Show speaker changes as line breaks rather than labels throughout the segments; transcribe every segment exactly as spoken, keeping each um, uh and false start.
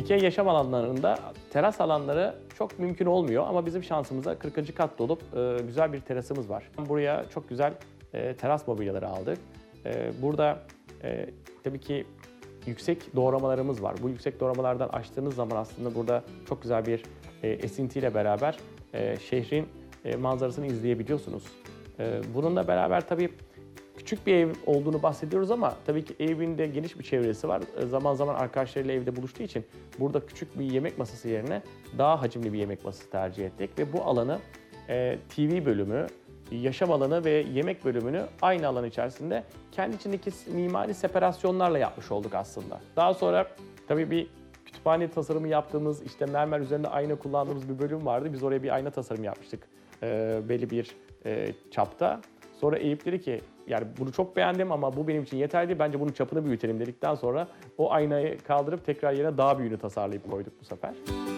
Dikey yaşam alanlarında teras alanları çok mümkün olmuyor ama bizim şansımıza kırkıncı katta olup e, güzel bir terasımız var. Buraya çok güzel e, teras mobilyaları aldık. E, burada e, tabii ki yüksek doğramalarımız var. Bu yüksek doğramalardan açtığınız zaman aslında burada çok güzel bir e, esintiyle beraber e, şehrin e, manzarasını izleyebiliyorsunuz. E, bununla beraber tabii küçük bir ev olduğunu bahsediyoruz ama tabii ki evin de geniş bir çevresi var. E, zaman zaman arkadaşlarıyla evde buluştuğu için burada küçük bir yemek masası yerine daha hacimli bir yemek masası tercih ettik ve bu alanı e, T V bölümü, yaşam alanı ve yemek bölümünü aynı alan içerisinde kendi içindeki mimari separasyonlarla yapmış olduk aslında. Daha sonra tabii bir kütüphane tasarımı yaptığımız, işte mermer üzerinde ayna kullandığımız bir bölüm vardı. Biz oraya bir ayna tasarımı yapmıştık e, belli bir e, çapta. Sonra Eyüp dedi ki, yani bunu çok beğendim ama bu benim için yeterli, bence bunun çapını büyütelim dedikten sonra o aynayı kaldırıp tekrar yerine daha büyüğünü tasarlayıp koyduk bu sefer.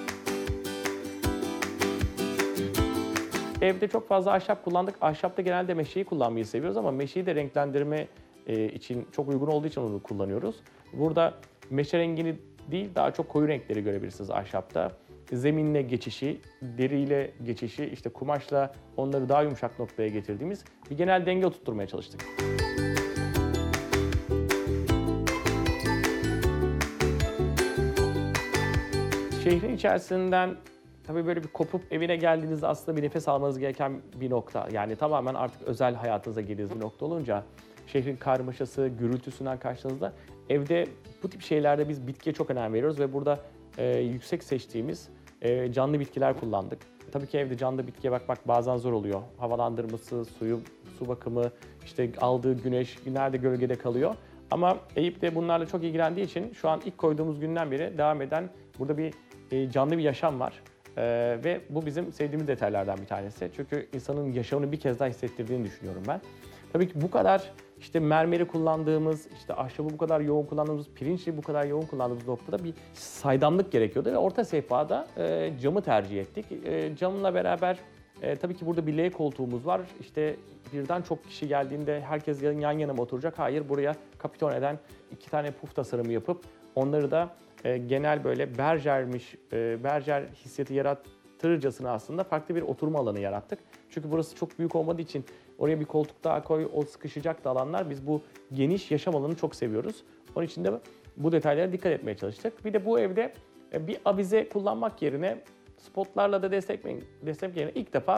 Evde çok fazla ahşap kullandık. Ahşapta genelde meşeyi kullanmayı seviyoruz ama meşeyi de renklendirme için çok uygun olduğu için onu kullanıyoruz. Burada meşe rengini değil, daha çok koyu renkleri görebilirsiniz ahşapta. Zeminle geçişi, deriyle geçişi, işte kumaşla onları daha yumuşak noktaya getirdiğimiz bir genel denge oturtmaya çalıştık. Şehrin içerisinden tabii böyle bir kopup evine geldiğinizde aslında bir nefes almanız gereken bir nokta. Yani tamamen artık özel hayatınıza girdiğiniz bir nokta olunca şehrin karmaşası, gürültüsünden kaçtığınızda evde bu tip şeylerde biz bitkiye çok önem veriyoruz ve burada e, yüksek seçtiğimiz e, canlı bitkiler kullandık. Tabii ki evde canlı bitkiye bakmak bazen zor oluyor. Havalandırması, suyu, su bakımı, işte aldığı güneş nerede gölgede kalıyor. Ama Eyüp de bunlarla çok ilgilendiği için şu an ilk koyduğumuz günden beri devam eden burada bir e, canlı bir yaşam var. Ee, ve bu bizim sevdiğimiz detaylardan bir tanesi. Çünkü insanın yaşamını bir kez daha hissettirdiğini düşünüyorum ben. Tabii ki bu kadar işte mermeri kullandığımız, işte ahşabı bu kadar yoğun kullandığımız, pirinçli bu kadar yoğun kullandığımız noktada bir saydamlık gerekiyordu ve orta sehpada e, camı tercih ettik. E, camla beraber e, tabii ki burada bir L koltuğumuz var. İşte birden çok kişi geldiğinde herkes yan yana mı oturacak? Hayır, buraya kapitoneden iki tane puf tasarımı yapıp onları da E, genel böyle berjermiş, e, berjer hissiyatı yarattırırcasına aslında farklı bir oturma alanı yarattık. Çünkü burası çok büyük olmadığı için oraya bir koltuk daha koy, o sıkışacak da alanlar. Biz bu geniş yaşam alanını çok seviyoruz. Onun için de bu detaylara dikkat etmeye çalıştık. Bir de bu evde e, bir avize kullanmak yerine spotlarla da desteklemek, desteklemek yerine ilk defa